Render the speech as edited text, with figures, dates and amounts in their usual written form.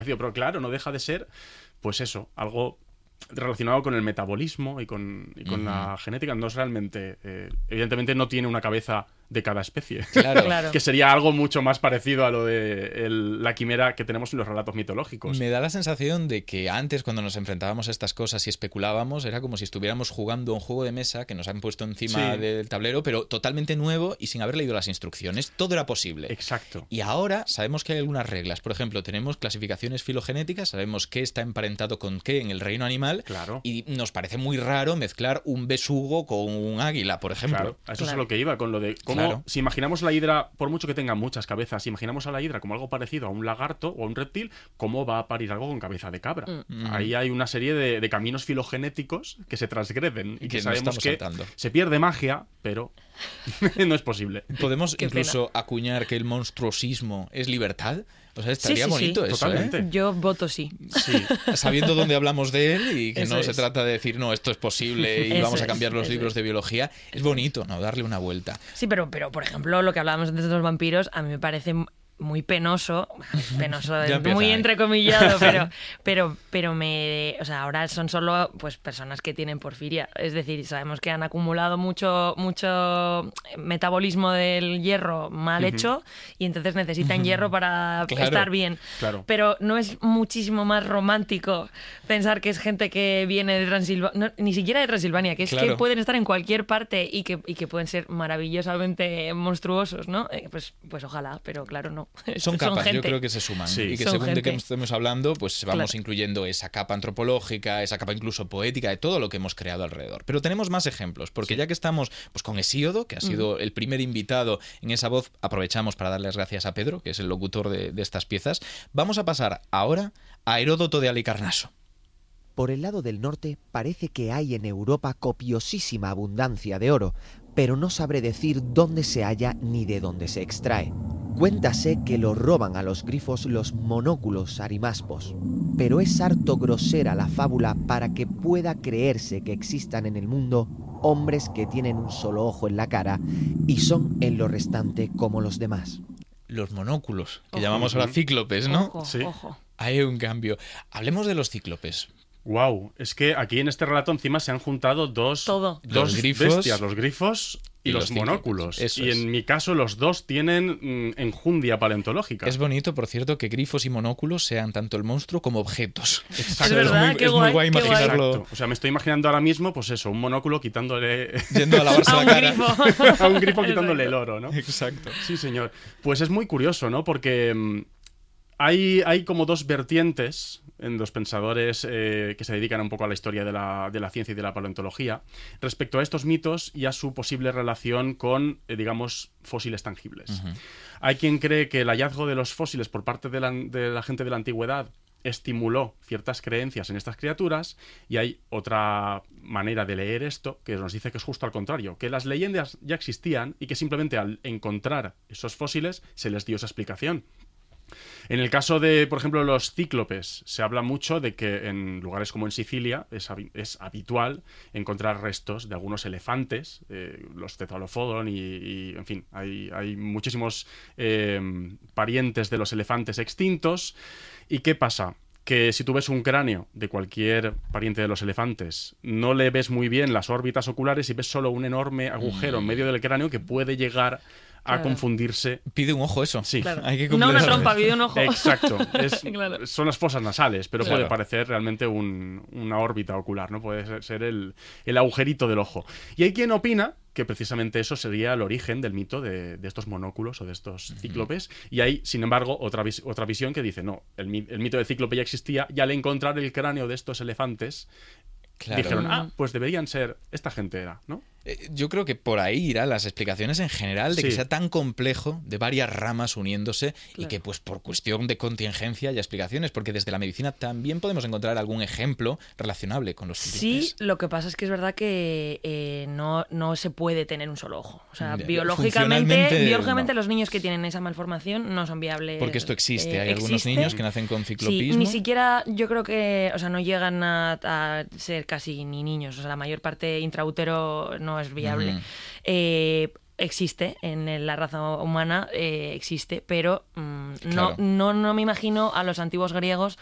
Pero claro, no deja de ser, pues eso, algo relacionado con el metabolismo y con la genética. No es realmente... evidentemente no tiene una cabeza de cada especie. Claro. Claro. Que sería algo mucho más parecido a lo de la quimera que tenemos en los relatos mitológicos. Me da la sensación de que antes, cuando nos enfrentábamos a estas cosas y especulábamos, era como si estuviéramos jugando un juego de mesa que nos han puesto encima del tablero, pero totalmente nuevo y sin haber leído las instrucciones. Todo era posible. Exacto. Y ahora sabemos que hay algunas reglas. Por ejemplo, tenemos clasificaciones filogenéticas, sabemos qué está emparentado con qué en el reino animal. Claro. Y nos parece muy raro mezclar un besugo con un águila, por ejemplo. Claro, a eso es a lo que iba, con lo de cómo, si imaginamos la hidra, por mucho que tenga muchas cabezas, si imaginamos a la hidra como algo parecido a un lagarto o a un reptil, ¿cómo va a parir algo con cabeza de cabra? Ahí hay una serie de caminos filogenéticos que se transgreden y que sabemos que se pierde magia, pero no es posible. ¿Podemos incluso acuñar que el monstruosismo es libertad? O sea, estaría bonito eso, totalmente. ¿eh? Yo voto sí. Sabiendo dónde hablamos de él y que Eso no es. se trata de decir, no, esto es posible y Eso vamos a es, cambiar los eso libros es. de biología. Es bonito, ¿no? Darle una vuelta. Sí, pero por ejemplo, lo que hablábamos antes de los vampiros, a mí me parece muy penoso, Ya empieza, muy ¿eh? entrecomillado, pero me, o sea, ahora son solo pues personas que tienen porfiria, es decir, sabemos que han acumulado mucho metabolismo del hierro mal hecho y entonces necesitan hierro para estar bien. Claro. Pero no es muchísimo más romántico pensar que es gente que viene de Transilvania, ni siquiera de Transilvania, que es que pueden estar en cualquier parte y que pueden ser maravillosamente monstruosos, ¿no? Pues ojalá, pero claro, no. Son capas, gente. yo creo que se suman. Sí. Y que Son según de gente. qué estemos hablando, pues vamos Claro. incluyendo esa capa antropológica, esa capa incluso poética, de todo lo que hemos creado alrededor. Pero tenemos más ejemplos, porque ya que estamos pues con Hesíodo, que ha sido el primer invitado en esa voz, aprovechamos para darles gracias a Pedro, que es el locutor de estas piezas. Vamos a pasar ahora a Heródoto de Halicarnaso. Por el lado del norte parece que hay en Europa copiosísima abundancia de oro, pero no sabré decir dónde se halla ni de dónde se extrae. Cuéntase que lo roban a los grifos los monóculos arimaspos, pero es harto grosera la fábula para que pueda creerse que existan en el mundo hombres que tienen un solo ojo en la cara y son en lo restante como los demás. Los monóculos, que Ojo. llamamos ahora cíclopes, ¿no? Ojo, Sí. ojo. Hay un cambio. Hablemos de los cíclopes. Wow, es que aquí en este relato encima se han juntado dos Los grifos bestias, los grifos y los cíclopes. monóculos. Eso y es. en mi caso los dos tienen enjundia paleontológica. Es bonito, por cierto, que grifos y monóculos sean tanto el monstruo como objetos. Exacto. Es verdad, qué es muy guay, guay qué guay. imaginarlo Exacto. O sea, me estoy imaginando ahora mismo, pues eso, un monóculo quitándole yendo a lavarse A la un cara. grifo. a un grifo quitándole el oro, ¿no? Exacto. Sí, señor. Pues es muy curioso, ¿no? Porque hay como dos vertientes en los pensadores que se dedican un poco a la historia de la ciencia y de la paleontología respecto a estos mitos y a su posible relación con, digamos, fósiles tangibles. Hay quien cree que el hallazgo de los fósiles por parte de la gente de la antigüedad estimuló ciertas creencias en estas criaturas, y hay otra manera de leer esto que nos dice que es justo al contrario, que las leyendas ya existían y que simplemente al encontrar esos fósiles se les dio esa explicación. En el caso de, por ejemplo, los cíclopes, se habla mucho de que en lugares como en Sicilia es habitual encontrar restos de algunos elefantes, los Cephalophodon y en fin, hay muchísimos parientes de los elefantes extintos. ¿Y qué pasa? Que si tú ves un cráneo de cualquier pariente de los elefantes, no le ves muy bien las órbitas oculares y ves solo un enorme agujero en medio del cráneo que puede llegar a confundirse. Pide un ojo eso. Sí. Claro. Hay que No una completarlo. trompa, pide un ojo. Exacto. Claro. Son las fosas nasales, pero Claro. puede parecer realmente una órbita ocular, ¿no? Puede ser el agujerito del ojo. Y hay quien opina que precisamente eso sería el origen del mito de estos monóculos o de estos cíclopes. Y hay, sin embargo, otra visión que dice, no, el mito del cíclope ya existía, y al encontrar el cráneo de estos elefantes, Claro. dijeron, pues deberían ser, esta gente era, ¿no? Yo creo que por ahí irán las explicaciones en general de que Sí. sea tan complejo, de varias ramas uniéndose, y Claro. que pues por cuestión de contingencia haya explicaciones, porque desde la medicina también podemos encontrar algún ejemplo relacionable con los Sí, cíclopes. lo que pasa es que es verdad que no se puede tener un solo ojo. O sea, Ya. biológicamente Funcionalmente, no. los niños que tienen esa malformación no son viables. Porque esto existe, hay algunos existe. niños que nacen con Sí, ciclopismo. ni siquiera yo creo que, o sea, no llegan a ser casi ni niños. O sea, la mayor parte intraútero no es viable. Ujú. existe en la raza humana, existe, pero Claro. no me imagino a los antiguos griegos